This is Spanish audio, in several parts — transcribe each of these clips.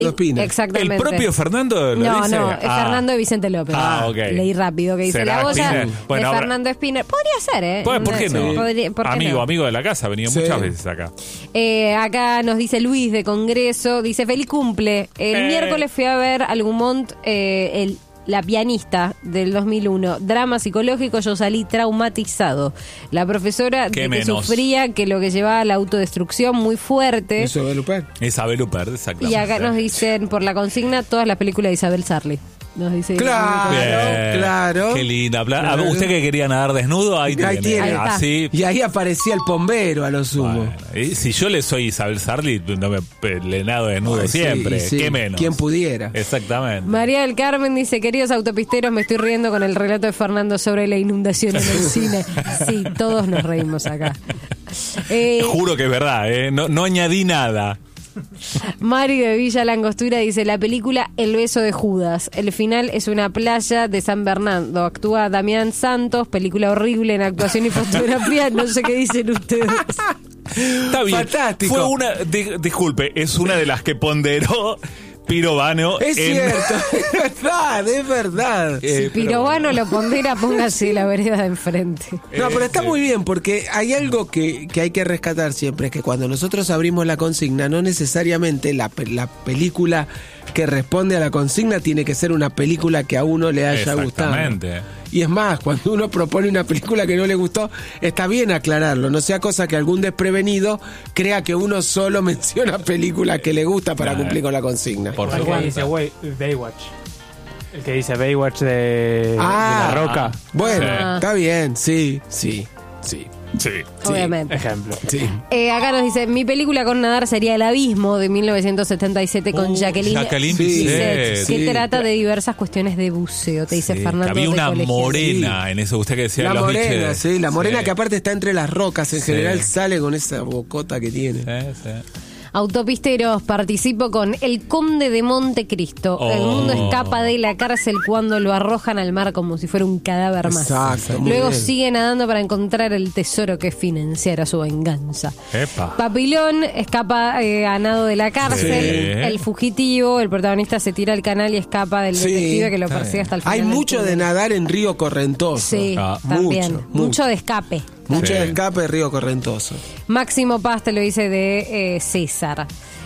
Spinner. Exactamente. ¿El propio Fernando lo dice? No, es Fernando de Vicente López. Ok. Leí rápido que dice ¿Será la voz Spinner? de Bueno, ahora- Fernando Spinner. Podría ser, ¿eh? Pues, ¿por qué no? ¿por qué amigo, no? amigo de la casa, ha venido Sí. muchas veces acá. Acá nos dice Luis de Congreso, dice feliz cumple. El miércoles fui a ver al Gumont, La pianista del 2001, drama psicológico, yo salí traumatizado. La profesora ¿Qué de que menos? sufría que lo que llevaba a la autodestrucción muy fuerte. Eso de Lupin. Isabel Huppert, exactamente. Y acá nos dicen por la consigna todas las películas de Isabel Sarli. Nos dice Claro. Bien. claro. Qué linda. Claro. ¿Usted que quería nadar desnudo? Ahí Ahí tiene. Ahí está. Así. Y ahí aparecía el bombero a lo sumo. Bueno, y si yo le soy Isabel Sarli, no le nado desnudo Ay, sí, siempre. sí. ¿Qué menos? Quien pudiera. Exactamente. María del Carmen dice, queridos autopisteros, me estoy riendo con el relato de Fernando sobre la inundación en el cine. Sí, todos nos reímos acá. Juro que es verdad, ¿eh? No añadí nada. Mari de Villa Langostura dice, la película El beso de Judas. El final es una playa de San Bernardo. Actúa Damián Santos, película horrible en actuación y fotografía. No sé qué dicen ustedes. Está bien. Fantástico. Fue una, disculpe, es una de las que ponderó Pirovano. Es cierto, es verdad. Si Pirovano lo pondera, póngase la vereda de enfrente. No, pero está sí. muy bien, porque hay algo que hay que rescatar siempre, es que cuando nosotros abrimos la consigna, no necesariamente la película que responde a la consigna tiene que ser una película que a uno le haya gustado. Exactamente. Y es más, cuando uno propone una película que no le gustó, está bien aclararlo, no sea cosa que algún desprevenido crea que uno solo menciona películas que le gusta para cumplir con la consigna. Por El que dice Baywatch. El que dice Baywatch de La Roca. Bueno, Sí. está bien, sí. Sí. Obviamente. Ejemplo. Sí. Acá nos dice, mi película con nadar sería El Abismo de 1977 con Jacqueline Bisset, que sí. trata de diversas cuestiones de buceo, te dice Sí, Fernando. había de una Colegial. morena en eso, usted que decía La los morena, biches. sí, la morena que aparte está entre las rocas, en Sí. general sale con esa bocota que tiene. Sí. Autopisteros, participo con El Conde de Montecristo. El Oh. mundo escapa de la cárcel cuando lo arrojan al mar como si fuera un cadáver más. Exacto, muy Luego bien. sigue nadando para encontrar el tesoro que financiará su venganza. Epa. Papilón escapa a nado de la cárcel. Sí. El fugitivo, el protagonista se tira al canal y escapa del Sí, detective que lo está persigue bien. hasta el final. Hay del mucho de túnel. nadar en Río Correntoso. Sí, Ah, también. mucho. Mucho de escape. Mucho Sí. de escape de Río Correntoso. Máximo Paz te lo dice de César.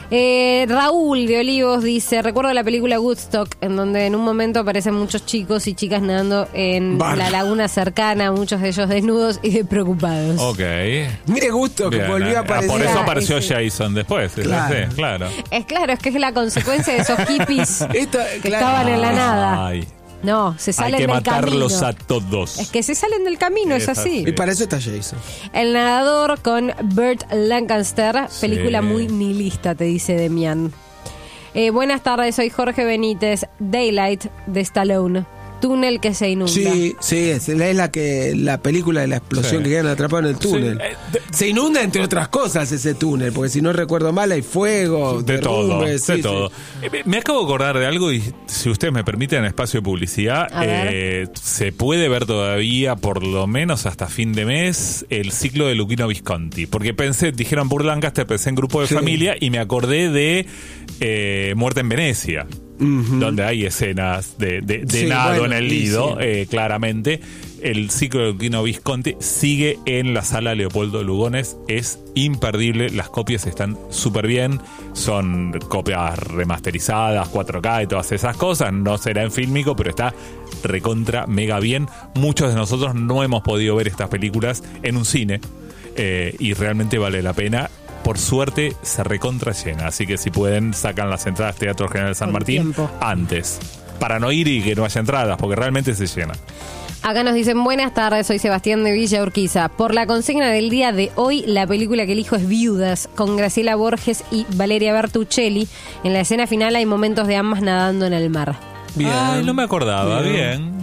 Raúl de Olivos dice, recuerdo la película Woodstock, en donde en un momento aparecen muchos chicos y chicas nadando en Bar. la laguna cercana, muchos de ellos desnudos y preocupados. Ok. Mire gusto que Bien, volvió a aparecer. por eso Era apareció ese. Jason después. Claro. Claro. Es claro, es que es la consecuencia de esos hippies Esto, que claro. estaban en la nada. Ay, No, se hay salen que del matarlos camino. a todos. Es que se salen del camino, es Es así. así. Y para eso está Jason. El nadador con Burt Lancaster, película muy nihilista, te dice Demian. Buenas tardes, soy Jorge Benítez, Daylight de Stallone, túnel que se inunda. Sí, es la película de la explosión Sí. que quedan atrapados en el túnel. Sí, Se inunda entre otras cosas ese túnel, porque si no recuerdo mal hay fuego, De todo, derrumbes, de sí, todo. sí. Me acabo de acordar de algo y si ustedes me permiten en espacio de publicidad, A ver. se puede ver todavía por lo menos hasta fin de mes el ciclo de Luchino Visconti. Porque dijeron Burt Lancaster, pensé en Grupo de Sí. Familia y me acordé de Muerte en Venecia. Donde hay escenas de Sí, nado bueno, en el y Lido, sí. claramente. El ciclo de Luchino Visconti sigue en la sala Leopoldo Lugones, es imperdible, las copias están súper bien, son copias remasterizadas, 4K y todas esas cosas, no será en fílmico, pero está recontra mega bien. Muchos de nosotros no hemos podido ver estas películas en un cine y realmente vale la pena. Por suerte se recontra llena, así que si pueden sacan las entradas Teatro General San Con Martín tiempo. antes, para no ir y que no haya entradas, porque realmente se llena. Acá nos dicen, buenas tardes, soy Sebastián de Villa Urquiza. Por la consigna del día de hoy, la película que elijo es Viudas, con Graciela Borges y Valeria Bertuccelli. En la escena final hay momentos de ambas nadando en el mar. Bien. Ay, no me acordaba. Bien.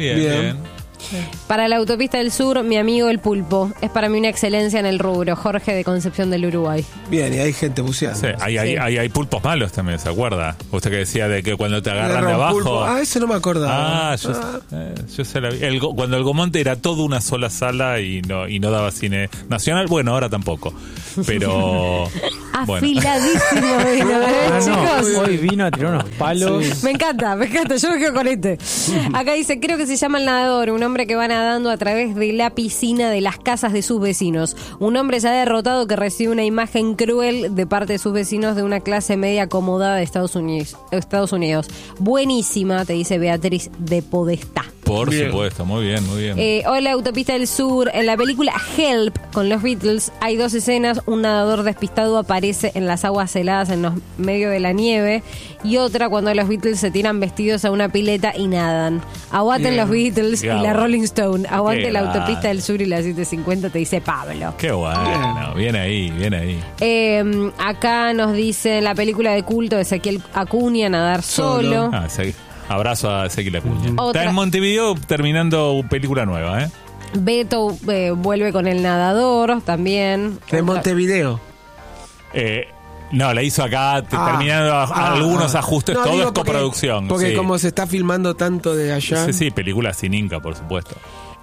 Para la autopista del sur, mi amigo el pulpo. Es para mí una excelencia en el rubro. Jorge de Concepción del Uruguay. Bien, y hay gente buceando. Sí, hay pulpos malos también, ¿se acuerda? Usted que decía de que cuando te agarran de Agarra un abajo... pulpo. Ah, eso no me acordaba. Yo se la vi. Cuando el Gomonte era toda una sola sala y no daba cine nacional, bueno, ahora tampoco. Pero Afiladísimo vino, chicos. Hoy vino a tirar unos palos. Me encanta, yo me quedo con este. Acá dice, creo que se llama El Nadador, un hombre que va nadando a través de la piscina de las casas de sus vecinos. Un hombre ya derrotado que recibe una imagen cruel de parte de sus vecinos de una clase media acomodada de Estados Unidos. Buenísima, te dice Beatriz de Podestá. Por supuesto, muy bien, muy bien. Hola, Autopista del Sur. En la película Help con los Beatles hay 2 escenas. Un nadador despistado aparece en las aguas heladas en medio de la nieve y otra cuando los Beatles se tiran vestidos a una pileta y nadan. Aguanten los Beatles y la Rolling Stone. Aguante la Autopista del Sur y la 750, te dice Pablo. Qué bueno, bien ahí. Acá nos dice la película de culto de Ezequiel Acuña, Nadar Solo. Abrazo a Ezequiel Acuña. Está en Montevideo terminando película nueva, Beto vuelve con El Nadador también. De Montevideo. No, la hizo acá terminando algunos ajustes. No, todo es porque, coproducción. Porque sí. como se está filmando tanto de allá. Sí, película sin Inca, por supuesto.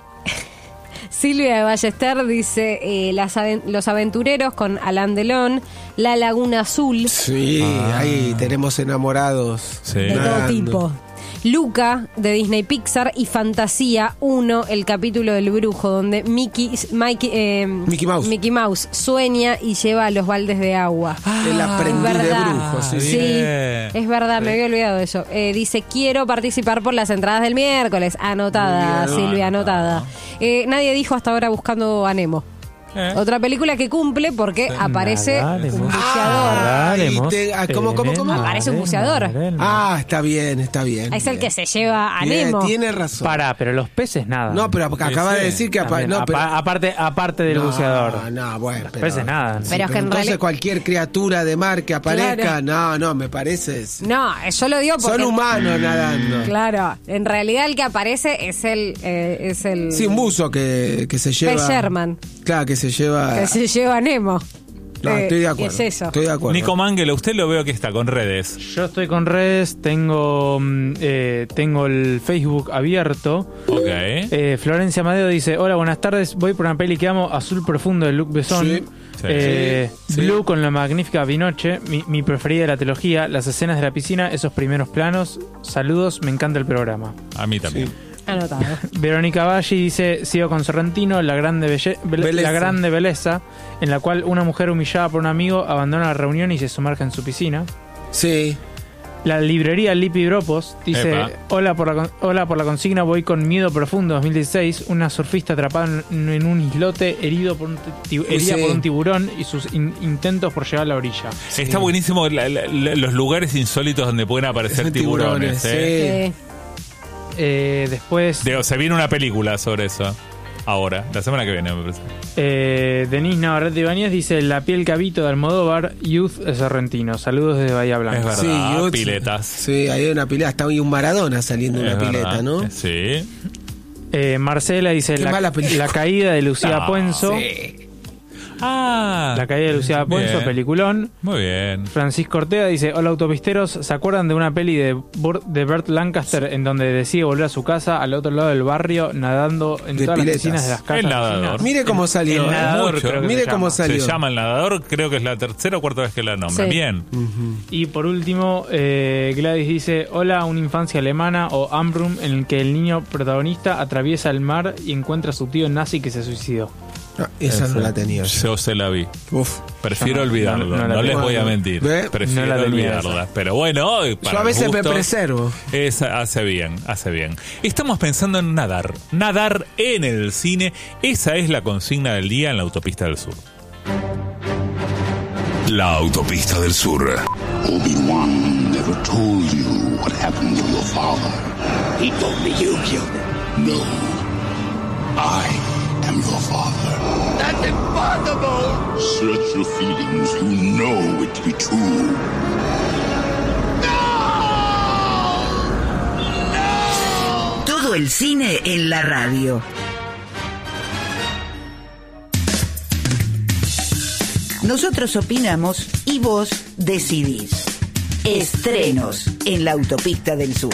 Silvia de Ballester dice Los Aventureros con Alain Delon, La Laguna Azul. Sí, ahí tenemos enamorados. Sí. De todo tipo. Luca de Disney Pixar y Fantasía 1, el capítulo del brujo donde Mickey Mouse sueña y lleva los baldes de agua. El aprendiz de brujo, sí. Sí, es verdad, me había olvidado de eso. Dice, quiero participar por las entradas del miércoles. Anotada, Silvia, anotada. Nadie dijo hasta ahora Buscando a Nemo. Otra película que cumple porque aparece un buceador. ¿Cómo? Aparece un buceador. Está bien. Es el que se lleva a Nemo. Tiene razón. Pero los peces nada. No, pero acaba de decir que aparte del buceador. Bueno, los peces nada. Pero es que entonces cualquier criatura de mar que aparezca, no, me parece. No, yo lo digo porque son humanos nadando. Claro, en realidad el que aparece es el sí, un buzo que se lleva. P. Sherman. Claro, que se lleva a Nemo. No, estoy de acuerdo. Es eso. Estoy de acuerdo. Nico Mangel, usted lo veo que está con redes. Yo estoy con redes, tengo el Facebook abierto. Ok. Florencia Amadeo dice, hola, buenas tardes, voy por una peli que amo, Azul Profundo de Luc Besson. Sí. Blue con la magnífica Binoche, mi preferida de la trilogía, las escenas de la piscina, esos primeros planos. Saludos, me encanta el programa. A mí también. Sí. Anotado. Verónica Valli dice, sigo con Sorrentino, la grande belleza, en la cual una mujer humillada por un amigo abandona la reunión y se sumerge en su piscina. Sí. La librería Lipidropos dice, hola por la consigna, voy con Miedo Profundo 2016, una surfista atrapada en un islote herida por un tiburón y sus intentos por llegar a la orilla. Sí. Está buenísimo los lugares insólitos donde pueden aparecer tiburones. Sí. Después se viene una película sobre eso ahora, la semana que viene me parece. Denise Navarrete Ibáñez dice, La piel que habito de Almodóvar, Youth de Sorrentino, saludos desde Bahía Blanca. Es verdad, sí, Youth, piletas. Sí, hay una pileta, está hoy un Maradona saliendo de una pileta, ¿no? Sí. Marcela dice, la caída de Lucía Puenzo. Sí. La caída de Lucía Puenzo, peliculón. Muy bien. Francisco Ortega dice, hola autopisteros, ¿se acuerdan de una peli de Burt Lancaster en donde decide volver a su casa al otro lado del barrio nadando en todas las piscinas de las casas? El nadador. Mire cómo salió. El nadador, creo que mire cómo salió. Se llama El Nadador, creo que es la tercera o cuarta vez que la nombra. Sí. Bien. Y por último, Gladys dice, hola, una infancia alemana o Amrum en el que el niño protagonista atraviesa el mar y encuentra a su tío nazi que se suicidó. No, esa no la tenía. Yo se la vi. Uf. Prefiero olvidarlo, no les voy a mentir. Prefiero olvidarla. Pero bueno, yo a veces me preservo. Hace bien. Estamos pensando en nadar. Nadar en el cine. Esa es la consigna del día en la Autopista del Sur. La Autopista del Sur. Obi-Wan never told you what happened to your father. He told me you killed him. No. I am your father. That's impossible! Search your feelings. You know it to be true. Todo el cine en la radio. Nosotros opinamos y vos decidís. Estrenos en la Autopista del Sur.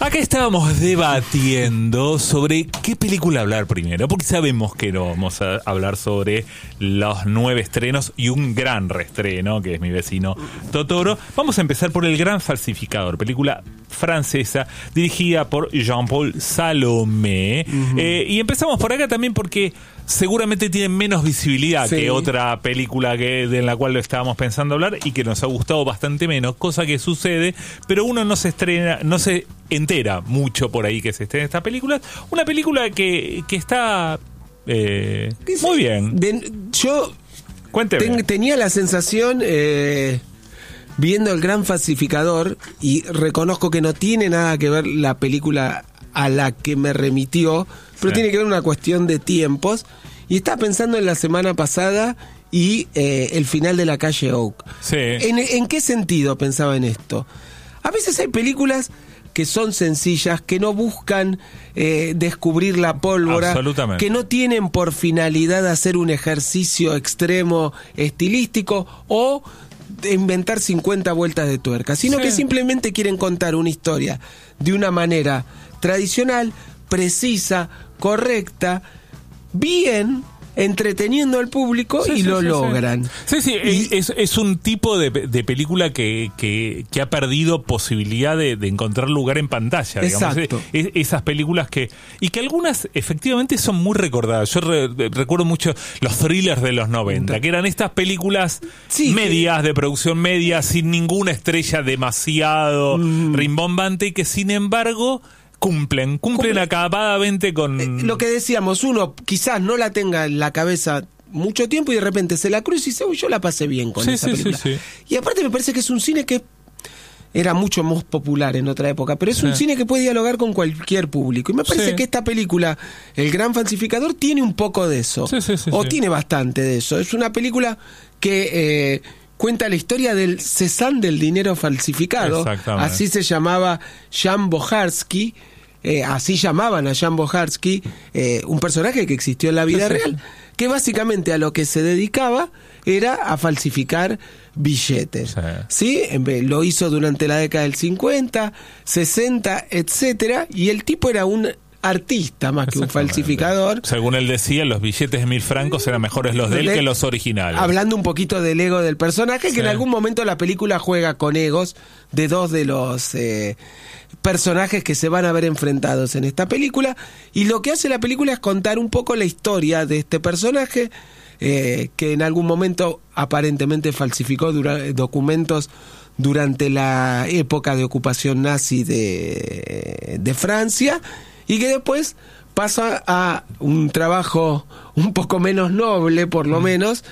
Acá estábamos debatiendo sobre qué película hablar primero, porque sabemos que no vamos a hablar sobre los 9 estrenos y un gran reestreno, que es Mi vecino Totoro. Vamos a empezar por El Gran Falsificador, película francesa dirigida por Jean-Paul Salomé. Y empezamos por acá también porque seguramente tiene menos visibilidad que otra película en la cual lo estábamos pensando hablar y que nos ha gustado bastante menos, cosa que sucede, pero uno no se entera mucho por ahí que se estrena esta película. Una película que está muy bien. Yo Cuénteme. tenía la sensación, viendo El Gran Falsificador, y reconozco que no tiene nada que ver la película a la que me remitió, pero tiene que ver una cuestión de tiempos, y estaba pensando en la semana pasada y el final de La Calle Oak. ¿En qué sentido pensaba en esto? A veces hay películas que son sencillas, que no buscan descubrir la pólvora, que no tienen por finalidad hacer un ejercicio extremo estilístico o inventar 50 vueltas de tuerca, sino que simplemente quieren contar una historia de una manera tradicional, precisa, correcta, bien, entreteniendo al público y lo logran. Es un tipo de película que ha perdido posibilidad de encontrar lugar en pantalla, digamos. Esas películas que algunas efectivamente son muy recordadas. Yo recuerdo mucho los thrillers de los 90, que eran estas películas medias, de producción media, sin ninguna estrella demasiado rimbombante, y que sin embargo cumplen acabadamente con lo que decíamos. Uno quizás no la tenga en la cabeza mucho tiempo y de repente se la cruza y dice, uy, yo la pasé bien con esa película. Y aparte me parece que es un cine que era mucho más popular en otra época, pero es un cine que puede dialogar con cualquier público. Y me parece que esta película, El Gran Falsificador, tiene un poco de eso. Tiene bastante de eso. Es una película que cuenta la historia del Cézanne del dinero falsificado. Así se llamaba Jan Bojarsky. Así llamaban a Jan Bojarsky, un personaje que existió en la vida real, que básicamente a lo que se dedicaba era a falsificar billetes. Lo hizo durante la década del 50, 60, etcétera, y el tipo era un artista más que un falsificador. Según él decía, los billetes de 1.000 francos eran mejores los de él que los originales. Hablando un poquito del ego del personaje, que en algún momento la película juega con egos de dos de los personajes que se van a ver enfrentados en esta película, y lo que hace la película es contar un poco la historia de este personaje, que en algún momento aparentemente falsificó documentos durante la época de ocupación nazi de Francia, y que después pasa a un trabajo un poco menos noble, por lo menos,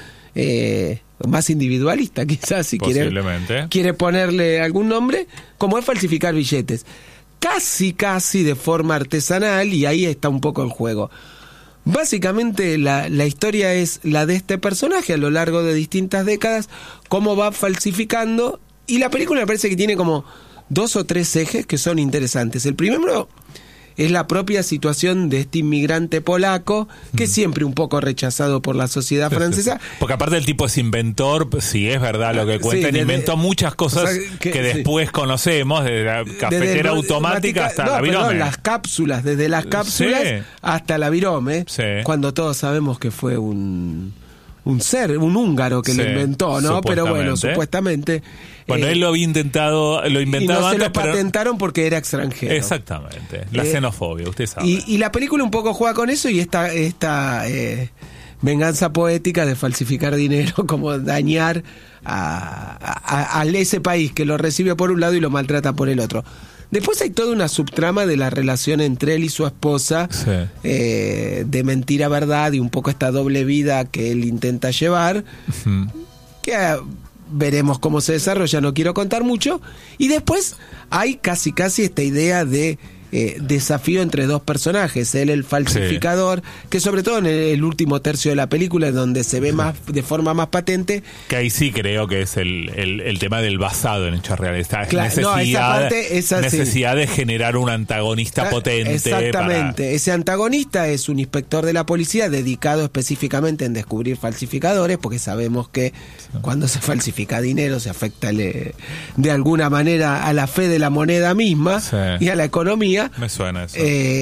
más individualista quizás, si quiere ponerle algún nombre, como es falsificar billetes. Casi de forma artesanal, y ahí está un poco el juego. Básicamente la historia es la de este personaje a lo largo de distintas décadas, cómo va falsificando, y la película me parece que tiene como 2 o 3 ejes que son interesantes. El primero es la propia situación de este inmigrante polaco, que es siempre un poco rechazado por la sociedad francesa. Porque aparte el tipo es inventor, si es verdad lo que cuentan, inventó muchas cosas que después conocemos, desde la cafetera automática hasta la virome. Las cápsulas, desde las cápsulas hasta la virome, cuando todos sabemos que fue un húngaro que lo inventó, ¿no? Pero bueno, supuestamente. Bueno, él lo había intentado, lo inventaba antes, se lo patentaron porque era extranjero. Exactamente, la xenofobia, usted sabe. Y la película un poco juega con eso, y esta venganza poética de falsificar dinero, como dañar a ese país que lo recibe por un lado y lo maltrata por el otro. Después hay toda una subtrama de la relación entre él y su esposa, de mentira verdad, y un poco esta doble vida que él intenta llevar, que veremos cómo se desarrolla, no quiero contar mucho. Y después hay casi esta idea de desafío entre dos personajes, él el falsificador, que sobre todo en el último tercio de la película es donde se ve más de forma más patente. Que ahí sí creo que es el tema del basado en hechos reales. Esta necesidad de generar un antagonista potente. Exactamente, ese antagonista es un inspector de la policía dedicado específicamente en descubrir falsificadores, porque sabemos que cuando se falsifica dinero se afecta de alguna manera a la fe de la moneda misma y a la economía. Me suena eso.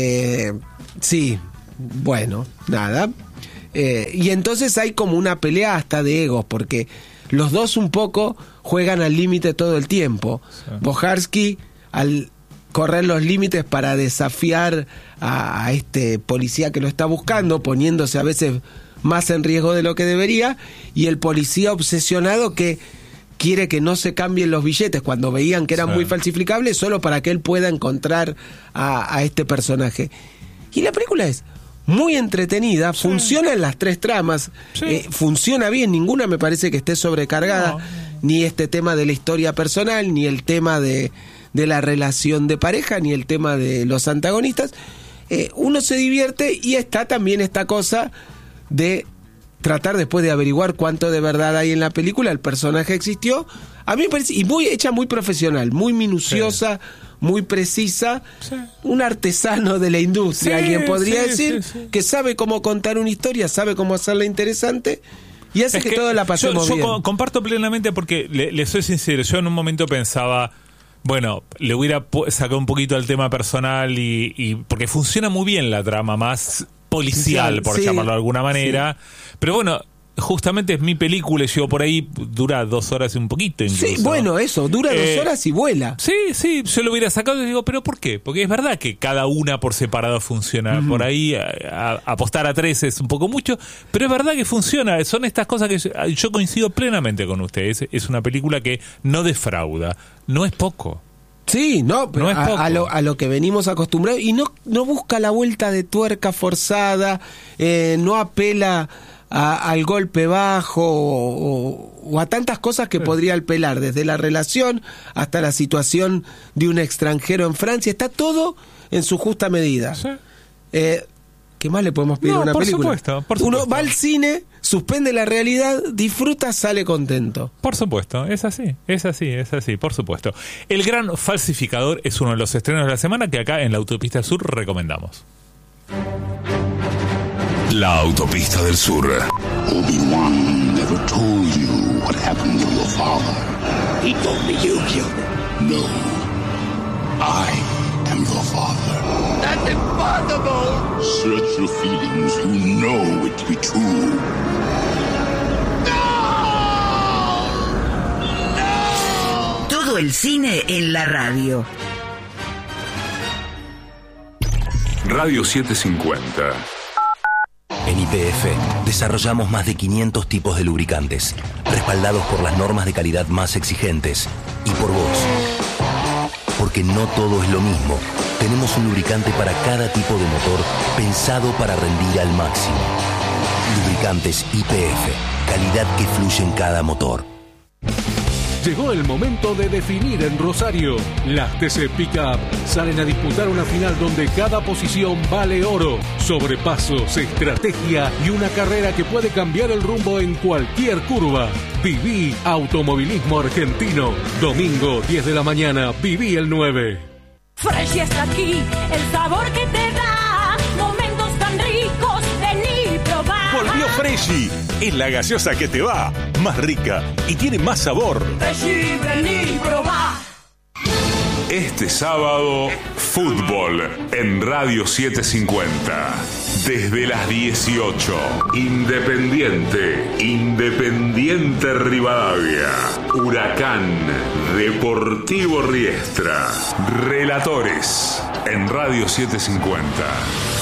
Sí, bueno, nada. Y entonces hay como una pelea hasta de egos, porque los dos un poco juegan al límite todo el tiempo. Bojarsky, al correr los límites para desafiar a este policía que lo está buscando, poniéndose a veces más en riesgo de lo que debería, y el policía obsesionado que quiere que no se cambien los billetes cuando veían que eran muy falsificables, solo para que él pueda encontrar a este personaje. Y la película es muy entretenida, funciona en las tres tramas, funciona bien, ninguna me parece que esté sobrecargada, ni este tema de la historia personal, ni el tema de la relación de pareja, ni el tema de los antagonistas. Uno se divierte, y está también esta cosa de tratar después de averiguar cuánto de verdad hay en la película, el personaje existió. A mí me parece, y hecha muy profesional, muy minuciosa, muy precisa, un artesano de la industria, alguien podría decir, que sabe cómo contar una historia, sabe cómo hacerla interesante, y hace que todos la pasemos bien. Yo comparto plenamente, porque le soy sincero, yo en un momento pensaba, bueno, le hubiera sacado un poquito al tema personal, y porque funciona muy bien la trama más policial, por llamarlo de alguna manera, pero bueno, justamente es mi película, y yo por ahí dura 2 horas y un poquito incluso. Sí, bueno, eso, dura 2 horas y vuela. Sí, yo lo hubiera sacado y digo, ¿pero por qué? Porque es verdad que cada una por separado funciona. Por ahí apostar a 3 es un poco mucho, pero es verdad que funciona. Son estas cosas que yo coincido plenamente con ustedes. Es una película que no defrauda, no es poco. Sí, no, pero no es a lo que venimos acostumbrados, y no busca la vuelta de tuerca forzada, no apela al golpe bajo o a tantas cosas que podría apelar, desde la relación hasta la situación de un extranjero en Francia. Está todo en su justa medida. ¿Qué más le podemos pedir a una película? Por supuesto. Uno va al cine, suspende la realidad, disfruta, sale contento. Por supuesto, es así, por supuesto. El Gran Falsificador es uno de los estrenos de la semana que acá en la Autopista del Sur recomendamos. La Autopista del Sur. Obi-Wan never told you what happened to your father. He told me you killed him. No, I am your father. That's impossible! Search your feelings. You know it to be true. No! No! Todo el cine en la radio. Radio 750. En YPF desarrollamos más de 500 tipos de lubricantes, respaldados por las normas de calidad más exigentes y por vos. Porque no todo es lo mismo. Tenemos un lubricante para cada tipo de motor pensado para rendir al máximo. Lubricantes YPF, calidad que fluye en cada motor. Llegó el momento de definir en Rosario. Las TC Pickup salen a disputar una final donde cada posición vale oro. Sobrepasos, estrategia y una carrera que puede cambiar el rumbo en cualquier curva. Viví Automovilismo Argentino. Domingo, 10 de la mañana, Viví el 9. Fresh está aquí, el sabor que te da. Momentos tan ricos, vení probar. Volvió Freshy, es la gaseosa que te va, más rica y tiene más sabor. Freshy, vení probar. Este sábado, fútbol en Radio 750. Desde las 18. Independiente Rivadavia. Huracán, Deportivo Riestra. Relatores en Radio 750.